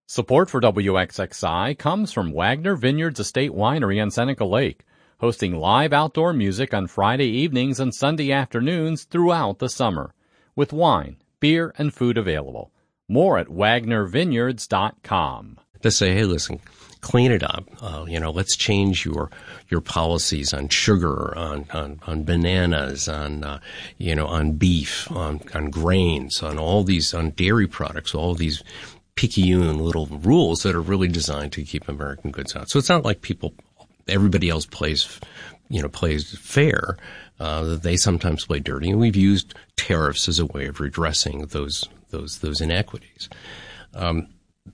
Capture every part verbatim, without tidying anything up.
Support for W X X I comes from Wagner Vineyards Estate Winery on Seneca Lake, hosting live outdoor music on Friday evenings and Sunday afternoons throughout the summer, with wine, beer, and food available. More at wagner vineyards dot com. To say, hey, listen, clean it up. Uh, you know, let's change your your policies on sugar, on on, on bananas, on uh, you know, on beef, on on grains, on all these, on dairy products, all these picayune little rules that are really designed to keep American goods out. So it's not like people, everybody else plays, you know, plays fair. Uh, they sometimes play dirty, and we've used tariffs as a way of redressing those those those inequities. Um,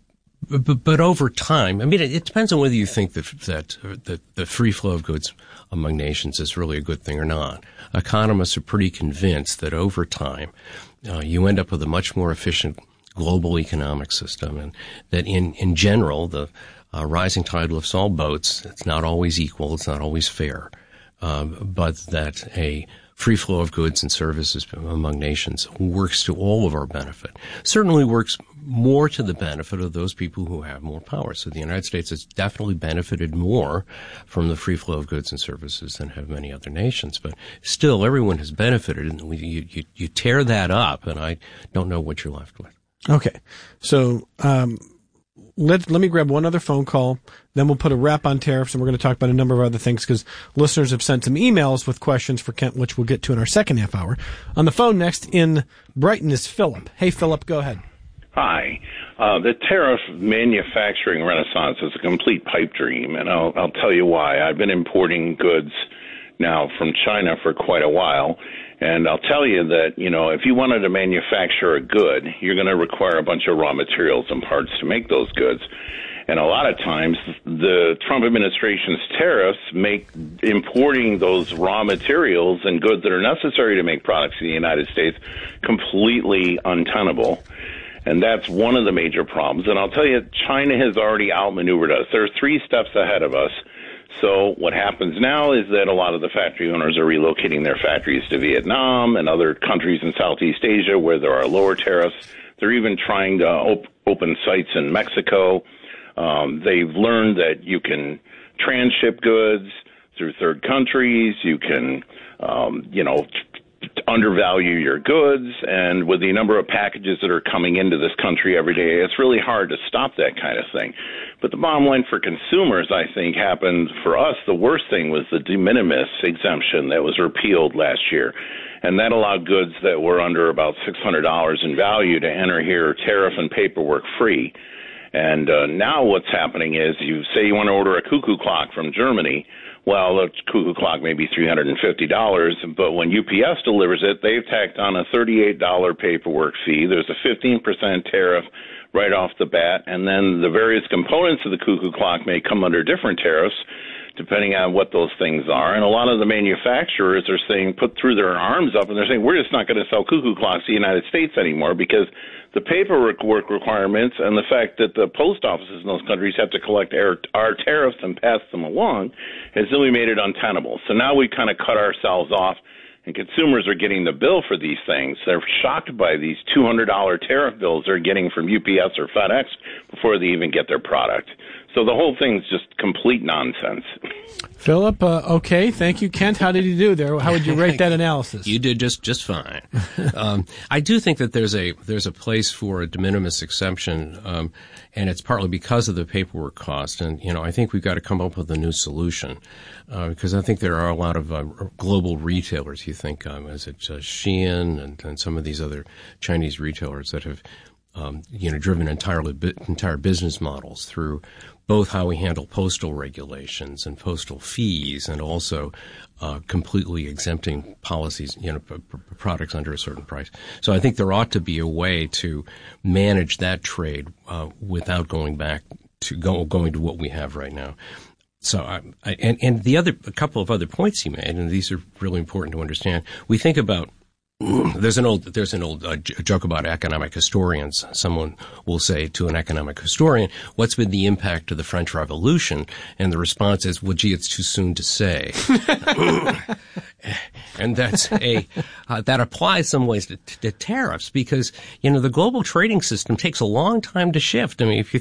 but, but over time, I mean, it, it depends on whether you think that that that the free flow of goods among nations is really a good thing or not. Economists are pretty convinced that over time, uh, you end up with a much more efficient global economic system, and that in, in general, the uh, rising tide lifts all boats. It's not always equal. It's not always fair. Um, but that a free flow of goods and services among nations works to all of our benefit. Certainly works more to the benefit of those people who have more power. So the United States has definitely benefited more from the free flow of goods and services than have many other nations. But still, everyone has benefited, and you, you, you tear that up, and I don't know what you're left with. Okay. So, um, let, let me grab one other phone call, then we'll put a wrap on tariffs, and we're going to talk about a number of other things because listeners have sent some emails with questions for Kent, which we'll get to in our second half hour. On the phone next in Brighton is Philip. Hey, Philip, go ahead. Hi. Uh, the tariff manufacturing renaissance is a complete pipe dream, and I'll, I'll tell you why. I've been importing goods now from China for quite a while. And I'll tell you that, you know, if you wanted to manufacture a good, you're going to require a bunch of raw materials and parts to make those goods. And a lot of times, the Trump administration's tariffs make importing those raw materials and goods that are necessary to make products in the United States completely untenable. And that's one of the major problems. And I'll tell you, China has already outmaneuvered us. There are three steps ahead of us. So what happens now is that a lot of the factory owners are relocating their factories to Vietnam and other countries in Southeast Asia where there are lower tariffs. They're even trying to op- open sites in Mexico. Um, they've learned that you can transship goods through third countries. You can, um, you know, undervalue your goods, and with the number of packages that are coming into this country every day, it's really hard to stop that kind of thing. But the bottom line for consumers, I think, happened for us. The worst thing was the de minimis exemption that was repealed last year, and that allowed goods that were under about six hundred dollars in value to enter here tariff and paperwork free. And uh, now what's happening is you say you want to order a cuckoo clock from Germany. Well, the cuckoo clock may be three hundred fifty dollars, but when U P S delivers it, they've tacked on a thirty-eight dollars paperwork fee. There's a fifteen percent tariff right off the bat, and then the various components of the cuckoo clock may come under different tariffs depending on what those things are. And a lot of the manufacturers are saying, put through their arms up, and they're saying, we're just not going to sell cuckoo clocks in the United States anymore because the paperwork work requirements and the fact that the post offices in those countries have to collect our, our tariffs and pass them along has really made it untenable. So now we kind of cut ourselves off, and consumers are getting the bill for these things. They're shocked by these two hundred dollars tariff bills they're getting from U P S or FedEx before they even get their product. So the whole thing's just complete nonsense. Philip, uh, okay, thank you. Kent, how did you do there? How would you rate that analysis? You did just just fine. um, I do think that there's a there's a place for a de minimis exemption, um, and it's partly because of the paperwork cost. And you know, I think we've got to come up with a new solution uh, because I think there are a lot of uh, global retailers. You think, um, is it uh, Shein and, and some of these other Chinese retailers that have um, you know driven entirely entire business models through both how we handle postal regulations and postal fees, and also uh, completely exempting policies, you know, p- p- products under a certain price. So I think there ought to be a way to manage that trade uh, without going back to go, going to what we have right now. So, I, I, and, and the other, a couple of other points he made, and these are really important to understand. We think about There's an old there's an old uh, joke about economic historians. Someone will say to an economic historian, "What's been the impact of the French Revolution?" And the response is, "Well, gee, it's too soon to say." And that's a uh, that applies some ways to, to tariffs because you know the global trading system takes a long time to shift. I mean, if you